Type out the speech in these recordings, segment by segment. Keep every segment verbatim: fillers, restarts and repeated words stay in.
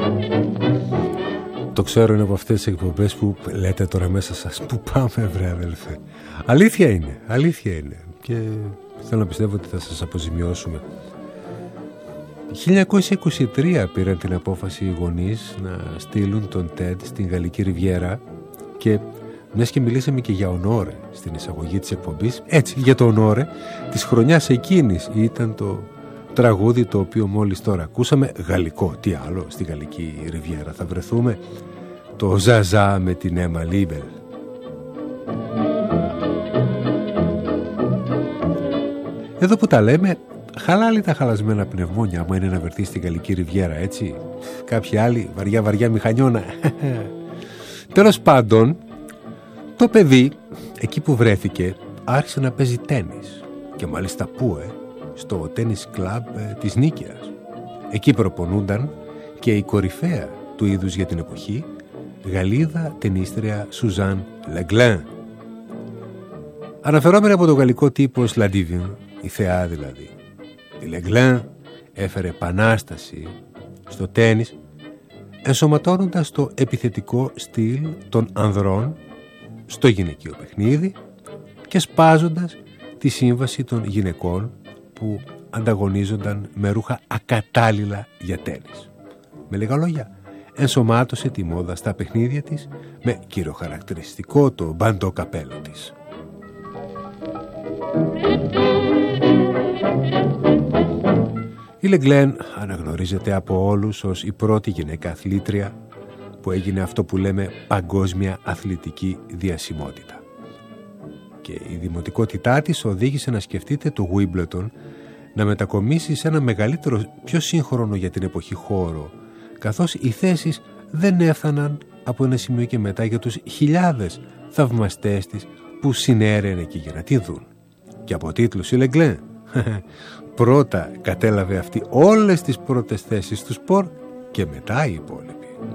Το ξέρω, είναι από αυτές τις εκπομπές που λέτε τώρα μέσα σας, πού πάμε βρε αδελφέ. Αλήθεια είναι, αλήθεια είναι. Και θέλω να πιστεύω ότι θα σας αποζημιώσουμε. χίλια εννιακόσια είκοσι τρία πήραν την απόφαση οι γονείς να στείλουν τον Τεντ στην Γαλλική Ριβιέρα και μιας και μιλήσαμε και για ονόρε στην εισαγωγή της εκπομπής, έτσι για το ονόρε της χρονιάς εκείνης ήταν το τραγούδι το οποίο μόλις τώρα ακούσαμε, γαλλικό, τι άλλο στη Γαλλική Ριβιέρα θα βρεθούμε, το Ζαζά με την Έμα Λίμπελ. Εδώ που τα λέμε, χαλάλι τα χαλασμένα πνευμόνια άμα είναι να βρεθεί στη Γαλλική Ριβιέρα, έτσι. Κάποιοι άλλοι βαριά βαριά μηχανιώνα. Τέλος πάντων, το παιδί εκεί που βρέθηκε άρχισε να παίζει τένις και μάλιστα πού ε, στο τένις κλαμπ ε, της Νίκαιας. Εκεί προπονούνταν και η κορυφαία του είδους για την εποχή, Γαλλίδα τενίστρια Σουζάν Λεγκλέν. Αναφερόμενη από το γαλλικό τύπο La Divine, η θεά δηλαδή. Η Λεγκλέν έφερε επανάσταση στο τένις, ενσωματώνοντας το επιθετικό στυλ των ανδρών στο γυναικείο παιχνίδι και σπάζοντας τη σύμβαση των γυναικών που ανταγωνίζονταν με ρούχα ακατάλληλα για τένις. Με λίγα λόγια, ενσωμάτωσε τη μόδα στα παιχνίδια της με κύριο χαρακτηριστικό το μπαντό καπέλο της. Η Λεγκλέν αναγνωρίζεται από όλους ως η πρώτη γυναίκα αθλήτρια που έγινε αυτό που λέμε παγκόσμια αθλητική διασημότητα. Και η δημοτικότητά της οδήγησε να σκεφτείτε το Wimbledon να μετακομίσει σε ένα μεγαλύτερο, πιο σύγχρονο για την εποχή χώρο, καθώς οι θέσεις δεν έφταναν από ένα σημείο και μετά για τους χιλιάδες θαυμαστές της που συνέραινε εκεί για να τη δουν. Και από τίτλους η Λεγκλέν πρώτα κατέλαβε αυτή όλες τις πρώτες θέσεις του σπορ και μετά οι υπόλοιποι.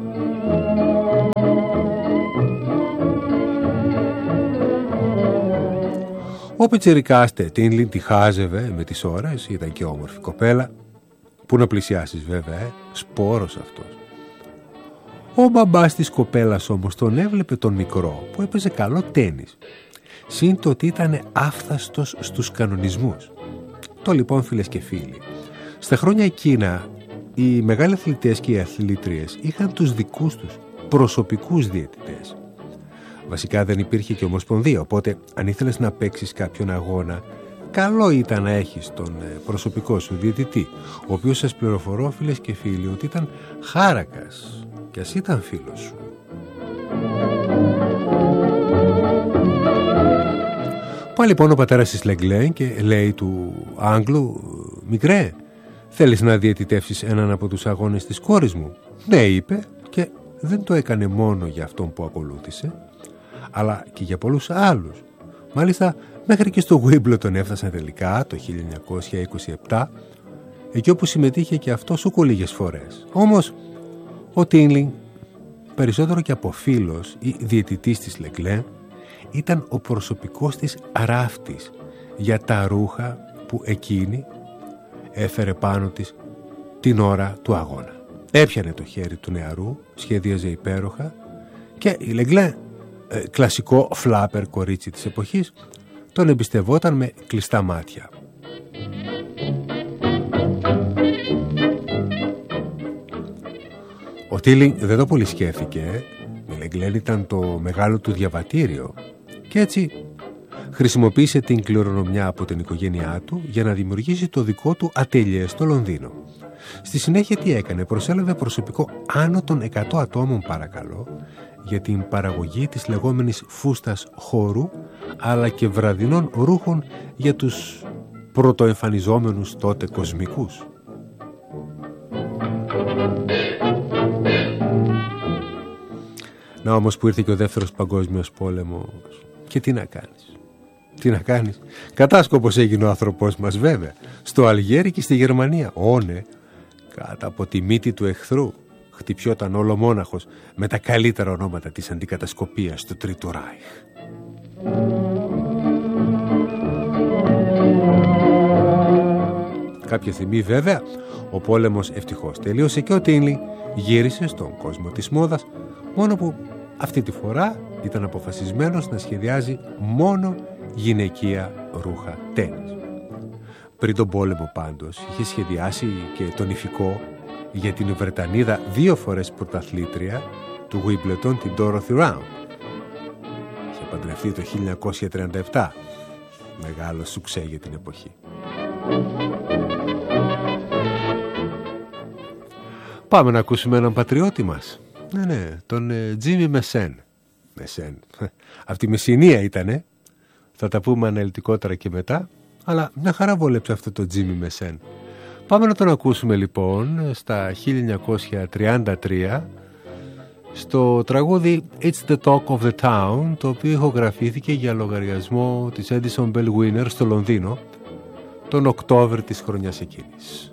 Ο πιτσιρικάς Τίνλιν τη χάζευε με τις ώρες, ήταν και όμορφη κοπέλα. Πού να πλησιάσεις βέβαια, ε? Σπόρος αυτός. Ο μπαμπάς της κοπέλας όμως τον έβλεπε τον μικρό που έπαιζε καλό τένις. Συν το ότι ήταν άφθαστος στους κανονισμούς. Το λοιπόν φίλες και φίλοι, στα χρόνια εκείνα οι μεγάλοι αθλητές και οι αθλήτριες είχαν τους δικούς τους προσωπικούς διαιτητές. Βασικά δεν υπήρχε και ομοσπονδία, οπότε αν ήθελες να παίξεις κάποιον αγώνα, καλό ήταν να έχεις τον προσωπικό σου διαιτητή, ο οποίος, σας πληροφορώ φίλες και φίλοι, ότι ήταν χάρακας και ας ήταν φίλος σου. Πάει λοιπόν ο πατέρας της Λεγκλέν και λέει του Άγγλου, μικρέ, θέλεις να διαιτητεύσεις έναν από τους αγώνες της κόρης μου? Ναι, είπε, και δεν το έκανε μόνο για αυτόν που ακολούθησε, αλλά και για πολλούς άλλους. Μάλιστα μέχρι και στο Wimbledon έφτασαν τελικά το χίλια εννιακόσια είκοσι επτά, εκεί όπου συμμετείχε και αυτός ούκο λίγες φορές. Όμως ο Τίνλιν, περισσότερο και από φίλος ή διαιτητής της Λεγκλέν, ήταν ο προσωπικός της ράφτης για τα ρούχα που εκείνη έφερε πάνω της την ώρα του αγώνα. Έπιανε το χέρι του νεαρού, σχεδίαζε υπέροχα και η Λεγκλέν, ε, κλασικό φλάπερ κορίτσι της εποχής, τον εμπιστευόταν με κλειστά μάτια. Ο Τίνλιν δεν το πολύ σκέφτηκε. Η Λεγκλέν ήταν το μεγάλο του διαβατήριο και έτσι χρησιμοποίησε την κληρονομιά από την οικογένειά του για να δημιουργήσει το δικό του ατελιέ στο Λονδίνο. Στη συνέχεια τι έκανε? Προσέλαβε προσωπικό άνω των εκατό ατόμων παρακαλώ για την παραγωγή της λεγόμενης φούστας χώρου, αλλά και βραδινών ρούχων για τους πρωτοεμφανιζόμενους τότε κοσμικούς. Να όμως που ήρθε και ο δεύτερος παγκόσμιος πόλεμος και τι να κάνεις, τι να κάνεις, κατάσκοπος έγινε ο άνθρωπός μας βέβαια, στο Αλγέρι και στη Γερμανία, όνε, κάτω από τη μύτη του εχθρού, χτυπιόταν όλο μόναχος με τα καλύτερα ονόματα της αντικατασκοπίας του Τρίτου Ράιχ. Κάποια στιγμή βέβαια ο πόλεμος ευτυχώς τελείωσε και ο Τίνλι γύρισε στον κόσμο της μόδας, μόνο που αυτή τη φορά ήταν αποφασισμένος να σχεδιάζει μόνο γυναικεία ρούχα τένις. Πριν τον πόλεμο πάντως είχε σχεδιάσει και τον ηφικό για την Βρετανίδα δύο φορές πρωταθλήτρια του Wimbledon, την Dorothy Round. Είχε παντρευτεί το χίλια εννιακόσια τριάντα επτά. Μεγάλο σουξέ για την εποχή. Πάμε να ακούσουμε έναν πατριώτη μας. Ναι, ναι, τον Τζίμι Μεσέν. Μεσέν. Αυτή η Μεσσηνία ήτανε. Θα τα πούμε αναλυτικότερα και μετά. Αλλά μια χαρά βόλεψε αυτό το Τζίμι Μεσέν. Πάμε να τον ακούσουμε λοιπόν στα χίλια εννιακόσια τριάντα τρία στο τραγούδι It's the Talk of the Town, το οποίο ηχογραφήθηκε για λογαριασμό της Edison Bell Winner στο Λονδίνο τον Οκτώβρη της χρονιάς εκείνης.